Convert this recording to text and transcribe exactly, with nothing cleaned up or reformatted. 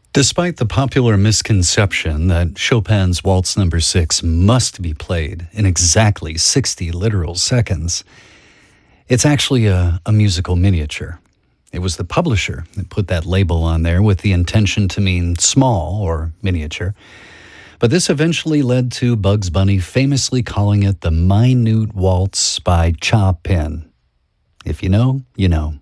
Despite the popular misconception that Chopin's Waltz Number six must be played in exactly sixty literal seconds, it's actually a, a musical miniature. It was the publisher that put that label on there with the intention to mean small or miniature. But this eventually led to Bugs Bunny famously calling it the Minute Waltz by Chopin. If you know, you know.